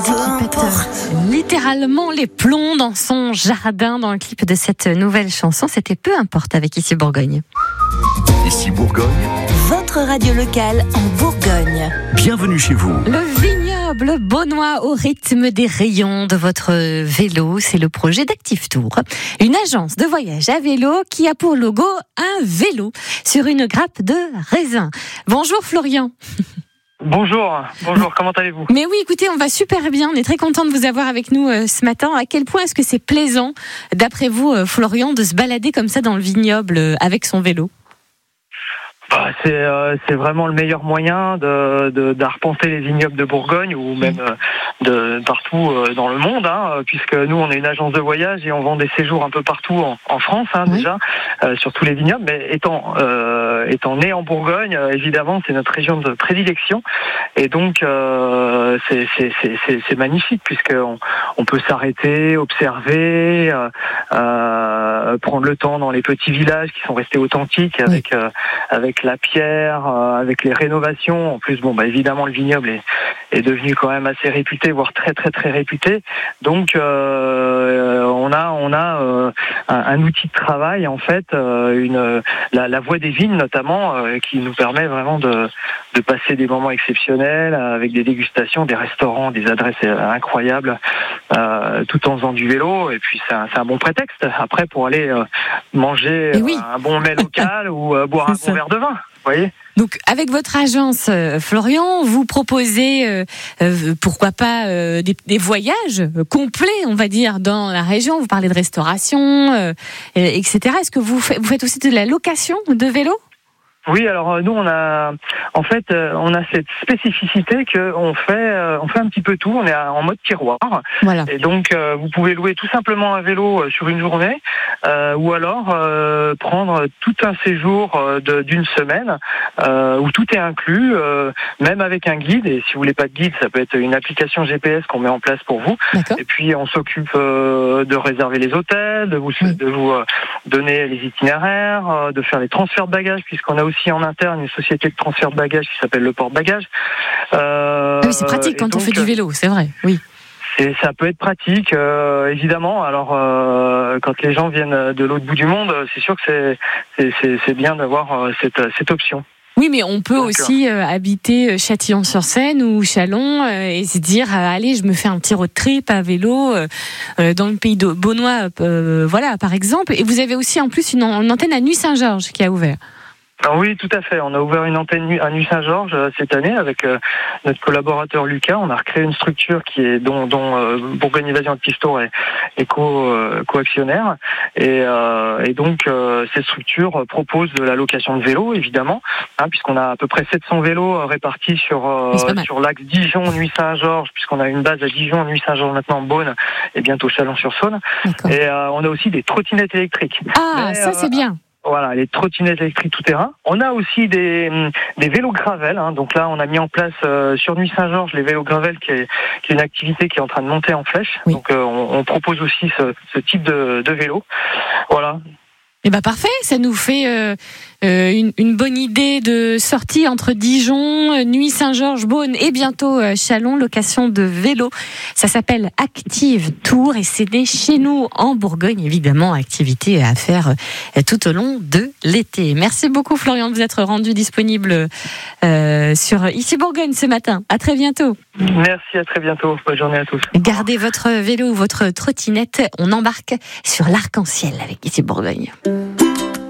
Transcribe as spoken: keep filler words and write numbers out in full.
Qui pète euh, littéralement les plombs dans son jardin dans le clip de cette nouvelle chanson. C'était Peu importe avec Ici Bourgogne. Ici Bourgogne, votre radio locale en Bourgogne. Bienvenue chez vous. Le vignoble beaunois au rythme des rayons de votre vélo, c'est le projet d'Active Tour. Une agence de voyage à vélo qui a pour logo un vélo sur une grappe de raisin. Bonjour Florian. Bonjour, bonjour, comment allez-vous ? Mais oui, écoutez, on va super bien, on est très content de vous avoir avec nous euh, ce matin. À quel point est-ce que c'est plaisant, d'après vous, euh, Florian, de se balader comme ça dans le vignoble euh, avec son vélo ? Bah, c'est euh, c'est vraiment le meilleur moyen de, de d'arpenter les vignobles de Bourgogne ou même euh, de partout euh, dans le monde, hein, puisque nous on est une agence de voyage et on vend des séjours un peu partout en, en France, hein, oui. déjà euh, sur tous les vignobles. Mais étant euh, étant né en Bourgogne, euh, évidemment c'est notre région de prédilection et donc euh, c'est c'est c'est c'est, c'est magnifique puisque on, on peut s'arrêter, observer, euh, euh, prendre le temps dans les petits villages qui sont restés authentiques avec oui. euh, avec la pierre, euh, avec les rénovations. En plus, bon, bah évidemment, le vignoble est, est devenu quand même assez réputé, voire très très très réputé. Donc, euh, on a on a euh, un, un outil de travail en fait, euh, une la, la voie des vignes notamment, euh, qui nous permet vraiment de de passer des moments exceptionnels avec des dégustations, des restaurants, des adresses incroyables, euh, tout en faisant du vélo. Et puis, c'est un, c'est un bon prétexte après pour aller euh, manger oui. un bon mets local ou euh, boire c'est un bon ça. verre de vin. Vous voyez ? Donc, avec votre agence, euh, Florian, vous proposez, euh, euh, pourquoi pas, euh, des, des voyages complets, on va dire, dans la région. Vous parlez de restauration, euh, et cetera. Est-ce que vous, fa- vous faites aussi de la location de vélos ? Oui, alors nous on a en fait on a cette spécificité que on fait on fait un petit peu tout, on est en mode tiroir. Voilà. Et donc euh, vous pouvez louer tout simplement un vélo sur une journée euh, ou alors euh, prendre tout un séjour de, d'une semaine euh, où tout est inclus, euh, même avec un guide. Et si vous voulez pas de guide, ça peut être une application G P S qu'on met en place pour vous. D'accord. Et puis on s'occupe euh, de réserver les hôtels, de vous oui. de vous euh, donner les itinéraires, euh, de faire les transferts de bagages puisqu'on a aussi en interne une société de transfert de bagages qui s'appelle Le Porte-Bagages. Euh, ah oui, c'est pratique quand donc, on fait du vélo, c'est vrai, oui. C'est, ça peut être pratique, euh, évidemment. Alors, euh, quand les gens viennent de l'autre bout du monde, c'est sûr que c'est, c'est, c'est, c'est bien d'avoir euh, cette, cette option. Oui, mais on peut donc, aussi euh, habiter Châtillon-sur-Seine ou Châlons euh, et se dire euh, allez, je me fais un petit road trip à vélo euh, euh, dans le pays de Beaunois, euh, voilà, par exemple. Et vous avez aussi en plus une, une antenne à Nuit-Saint-Georges qui a ouvert. Alors oui, tout à fait. On a ouvert une antenne à Nuit-Saint-Georges euh, cette année avec euh, notre collaborateur Lucas. On a recréé une structure qui est dont, dont euh, Bourgogne Évasion Active Tour est, est co, euh, co-actionnaire. Et, euh, et donc euh, cette structure propose de la location de vélos, évidemment, hein, puisqu'on a à peu près sept cents vélos répartis sur euh, sur l'axe Dijon-Nuit-Saint-Georges, puisqu'on a une base à Dijon, Nuit-Saint-Georges maintenant, Beaune et bientôt Chalon-sur-Saône. D'accord. Et euh, on a aussi des trottinettes électriques. Ah, Mais, ça euh, c'est bien. Voilà, les trottinettes électriques tout-terrain. On a aussi des, des vélos gravel. Hein. Donc là, on a mis en place euh, sur Nuit-Saint-Georges les vélos gravel, qui est, qui est une activité qui est en train de monter en flèche. Oui. Donc euh, on, on propose aussi ce, ce type de, de vélo. Voilà. Eh ben parfait, ça nous fait euh, euh, une, une bonne idée de sortie entre Dijon, Nuit-Saint-Georges, Beaune et bientôt euh, Châlons, location de vélo. Ça s'appelle Active Tour et c'est né chez nous en Bourgogne, évidemment, activité à faire euh, tout au long de l'été. Merci beaucoup Florian de vous être rendu disponible euh, sur Ici Bourgogne ce matin. À très bientôt. Merci, à très bientôt. Bonne journée à tous. Gardez votre vélo ou votre trottinette, on embarque sur l'Arc-en-Ciel avec Ici Bourgogne.